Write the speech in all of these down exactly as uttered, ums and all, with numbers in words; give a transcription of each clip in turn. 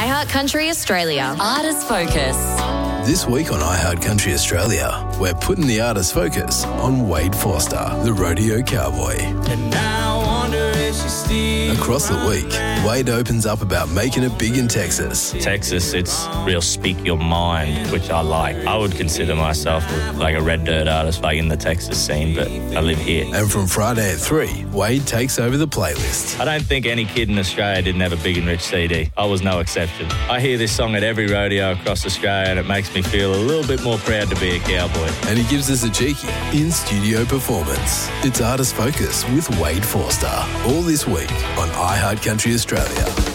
iHeart Country Australia. Artist Focus. This week on iHeart Country Australia, we're putting the artist focus on Wade Forster, the rodeo cowboy. And now I wonder if she's still Across the week, Wade opens up about making it big in Texas. Texas, it's real speak your mind, which I like. I would consider myself like a red dirt artist, like in the Texas scene, but I live here. And from Friday at three, Wade takes over the playlist. I don't think any kid in Australia didn't have a Big and Rich C D. I was no exception. I hear this song at every rodeo across Australia and it makes me feel a little bit more proud to be a cowboy. And he gives us a cheeky in-studio performance. It's Artist Focus with Wade Forster, all this week on iHeart Country Australia.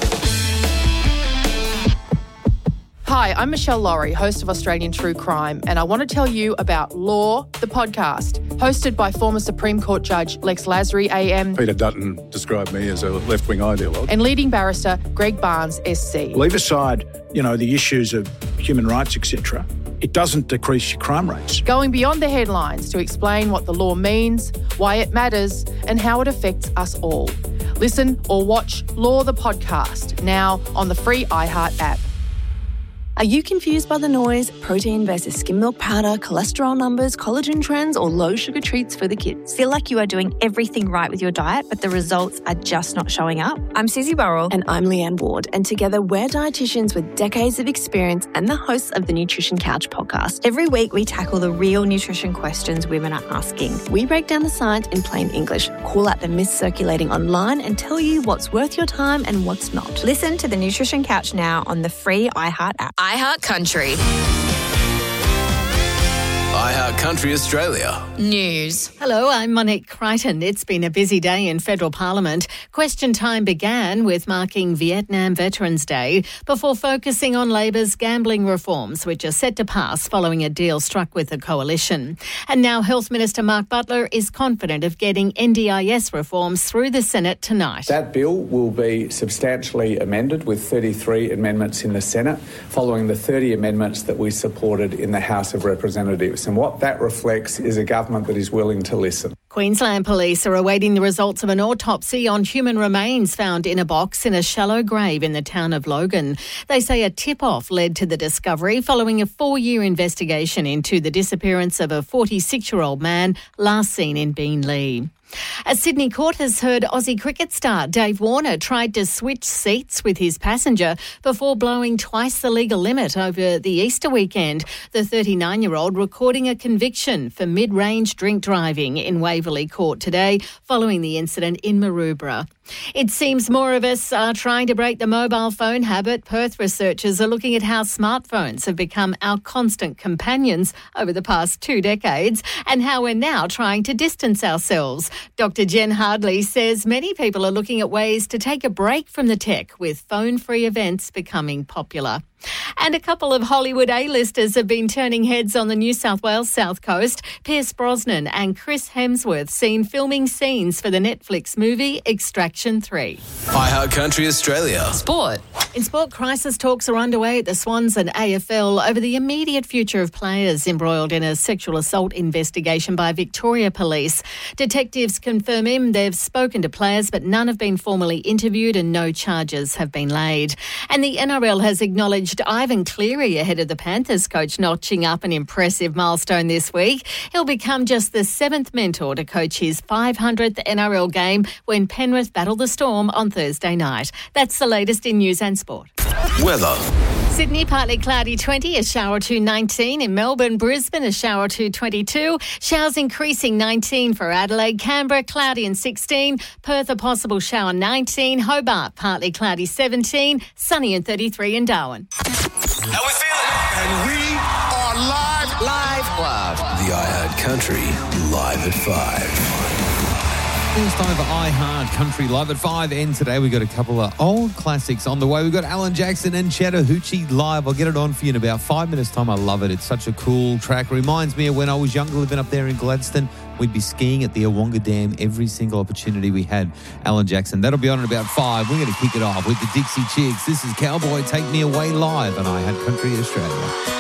Hi, I'm Michelle Laurie, host of Australian True Crime, and I want to tell you about Law, the podcast, hosted by former Supreme Court Judge Lex Lasry, A M, Peter Dutton described me as a left-wing ideologue, and leading barrister Greg Barnes, S C. Leave aside, you know, the issues of human rights, et cetera. It doesn't decrease your crime rates. Going beyond the headlines to explain what the law means, why it matters, and how it affects us all. Listen or watch Law, the podcast, now on the free iHeart app. Are you confused by the noise, protein versus skim milk powder, cholesterol numbers, collagen trends, or low sugar treats for the kids? Feel like you are doing everything right with your diet, but the results are just not showing up? I'm Susie Burrell. And I'm Leanne Ward. And together we're dietitians with decades of experience and the hosts of the Nutrition Couch podcast. Every week we tackle the real nutrition questions women are asking. We break down the science in plain English, call out the myths circulating online, and tell you what's worth your time and what's not. Listen to the Nutrition Couch now on the free iHeart app. iHeart Country. iHeart Country Australia. News. Hello, I'm Monique Crichton. It's been a busy day in federal parliament. Question time began with marking Vietnam Veterans Day before focusing on Labor's gambling reforms, which are set to pass following a deal struck with the coalition. And now Health Minister Mark Butler is confident of getting N D I S reforms through the Senate tonight. That bill will be substantially amended with thirty-three amendments in the Senate, following the thirty amendments that we supported in the House of Representatives. And what that reflects is a government that is willing to listen. Queensland Police are awaiting the results of an autopsy on human remains found in a box in a shallow grave in the town of Logan. They say a tip-off led to the discovery following a four-year investigation into the disappearance of a forty-six-year-old man last seen in Beenleigh. A Sydney court has heard Aussie cricket star Dave Warner tried to switch seats with his passenger before blowing twice the legal limit over the Easter weekend. The thirty-nine-year-old recording a conviction for mid-range drink driving in Waverley Court today following the incident in Maroubra. It seems more of us are trying to break the mobile phone habit. Perth researchers are looking at how smartphones have become our constant companions over the past two decades and how we're now trying to distance ourselves. Doctor Jen Hardley says many people are looking at ways to take a break from the tech, with phone-free events becoming popular. And a couple of Hollywood A-listers have been turning heads on the New South Wales South Coast. Pierce Brosnan and Chris Hemsworth seen filming scenes for the Netflix movie Extraction three. iHeart Country Australia. Sport. In sport, crisis talks are underway at the Swans and A F L over the immediate future of players embroiled in a sexual assault investigation by Victoria Police. Detectives confirm in they've spoken to players, but none have been formally interviewed and no charges have been laid. And the N R L has acknowledged Ivan Cleary ahead of the Panthers coach, notching up an impressive milestone this week. He'll become just the seventh mentor to coach his five hundredth N R L game when Penrith battle the Storm on Thursday night. That's the latest in news and sport. Weather. Sydney, partly cloudy twenty, a shower to nineteen. In Melbourne, Brisbane, a shower to twenty-two. Showers increasing nineteen for Adelaide. Canberra, cloudy and sixteen. Perth, a possible shower nineteen. Hobart, partly cloudy seventeen. Sunny and thirty-three in Darwin. How we feeling? And we are live, live, live. The iHeart Country Live at five. It's time for iHeart Country Live at five, and today we've got a couple of old classics on the way. We've got Alan Jackson and Chattahoochee live. I'll get it on for you in about five minutes' time. I love it. It's such a cool track. Reminds me of when I was younger living up there in Gladstone. We'd be skiing at the Awonga Dam every single opportunity we had. Alan Jackson. That'll be on at about five. We're going to kick it off with the Dixie Chicks. This is Cowboy Take Me Away live on iHeart Country Australia.